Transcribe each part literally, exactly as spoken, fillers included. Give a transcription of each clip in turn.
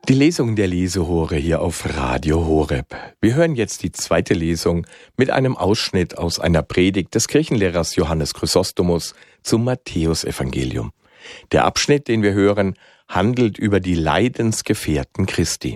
Die Lesung der Lesehore hier auf Radio Horeb. Wir hören jetzt die zweite Lesung mit einem Ausschnitt aus einer Predigt des Kirchenlehrers Johannes Chrysostomus zum Matthäusevangelium. Der Abschnitt, den wir hören, handelt über die Leidensgefährten Christi.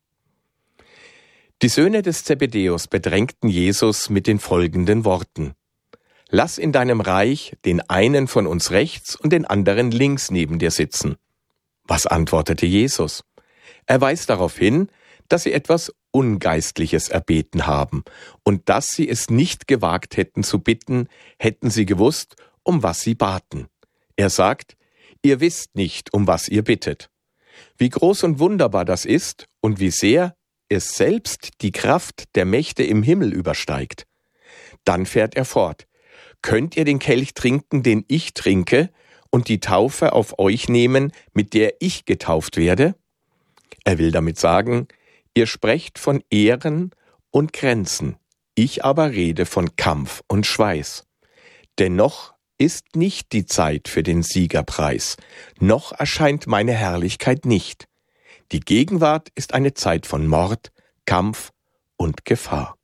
Die Söhne des Zebedäus bedrängten Jesus mit den folgenden Worten: Lass in deinem Reich den einen von uns rechts und den anderen links neben dir sitzen. Was antwortete Jesus? Er weist darauf hin, dass sie etwas Ungeistliches erbeten haben und dass sie es nicht gewagt hätten zu bitten, hätten sie gewusst, um was sie baten. Er sagt, ihr wisst nicht, um was ihr bittet. Wie groß und wunderbar das ist und wie sehr es selbst die Kraft der Mächte im Himmel übersteigt. Dann fährt er fort. Könnt ihr den Kelch trinken, den ich trinke, und die Taufe auf euch nehmen, mit der ich getauft werde? Er will damit sagen, ihr sprecht von Ehren und Grenzen, ich aber rede von Kampf und Schweiß. Dennoch ist nicht die Zeit für den Siegerpreis, noch erscheint meine Herrlichkeit nicht. Die Gegenwart ist eine Zeit von Mord, Kampf und Gefahr.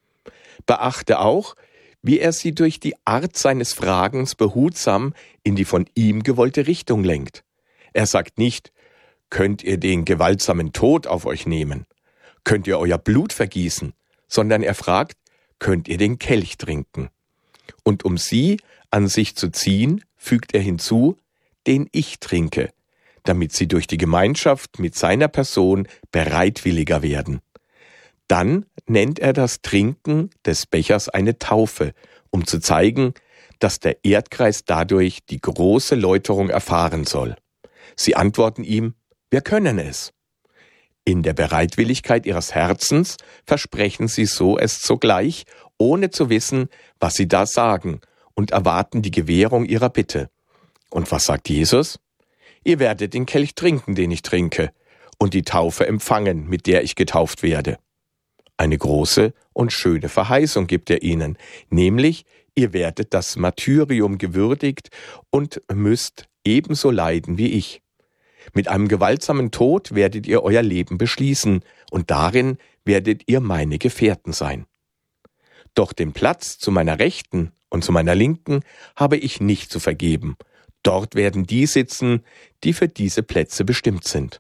Beachte auch, wie er sie durch die Art seines Fragens behutsam in die von ihm gewollte Richtung lenkt. Er sagt nicht, könnt ihr den gewaltsamen Tod auf euch nehmen? Könnt ihr euer Blut vergießen? Sondern er fragt, könnt ihr den Kelch trinken? Und um sie an sich zu ziehen, fügt er hinzu, den ich trinke, damit sie durch die Gemeinschaft mit seiner Person bereitwilliger werden. Dann nennt er das Trinken des Bechers eine Taufe, um zu zeigen, dass der Erdkreis dadurch die große Läuterung erfahren soll. Sie antworten ihm, wir können es. In der Bereitwilligkeit ihres Herzens versprechen sie so es sogleich, ohne zu wissen, was sie da sagen, und erwarten die Gewährung ihrer Bitte. Und was sagt Jesus? Ihr werdet den Kelch trinken, den ich trinke, und die Taufe empfangen, mit der ich getauft werde. Eine große und schöne Verheißung gibt er ihnen, nämlich, ihr werdet das Martyrium gewürdigt und müsst ebenso leiden wie ich. Mit einem gewaltsamen Tod werdet ihr euer Leben beschließen, und darin werdet ihr meine Gefährten sein. Doch den Platz zu meiner Rechten und zu meiner Linken habe ich nicht zu vergeben. Dort werden die sitzen, die für diese Plätze bestimmt sind.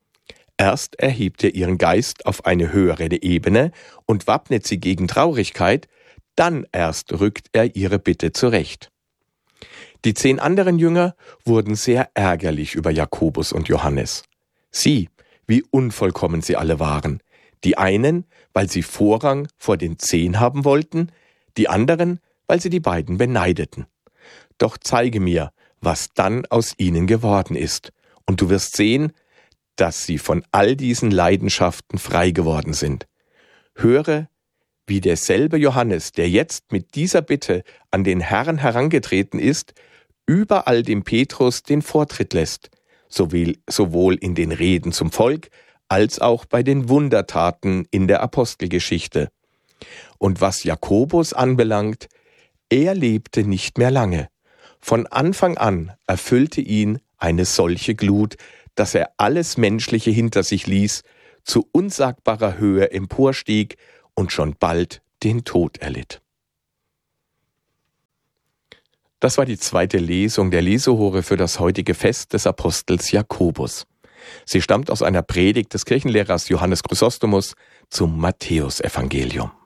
Erst erhebt er ihren Geist auf eine höhere Ebene und wappnet sie gegen Traurigkeit, dann erst rückt er ihre Bitte zurecht. Die zehn anderen Jünger wurden sehr ärgerlich über Jakobus und Johannes. Sie, wie unvollkommen sie alle waren. Die einen, weil sie Vorrang vor den zehn haben wollten, die anderen, weil sie die beiden beneideten. Doch zeige mir, was dann aus ihnen geworden ist, und du wirst sehen, dass sie von all diesen Leidenschaften frei geworden sind. Höre, wie derselbe Johannes, der jetzt mit dieser Bitte an den Herrn herangetreten ist, überall dem Petrus den Vortritt lässt, sowohl in den Reden zum Volk, als auch bei den Wundertaten in der Apostelgeschichte. Und was Jakobus anbelangt, er lebte nicht mehr lange. Von Anfang an erfüllte ihn eine solche Glut, dass er alles Menschliche hinter sich ließ, zu unsagbarer Höhe emporstieg und schon bald den Tod erlitt. Das war die zweite Lesung der Lesehore für das heutige Fest des Apostels Jakobus. Sie stammt aus einer Predigt des Kirchenlehrers Johannes Chrysostomus zum Matthäusevangelium.